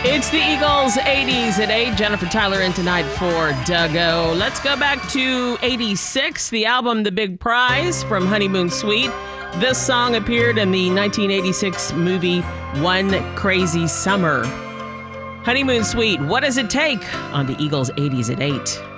It's the Eagles 80s at 8. Jennifer Tyler in tonight for Doug-O. Let's go back to 86, the album The Big Prize from Honeymoon Suite. This song appeared in the 1986 movie One Crazy Summer. Honeymoon Suite, What Does It Take on the Eagles 80s at 8.